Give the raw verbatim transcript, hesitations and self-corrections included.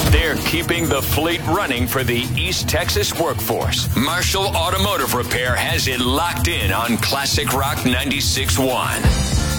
They're keeping the fleet running for the East Texas workforce. Marshall Automotive Repair has it locked in on Classic Rock ninety-six point one.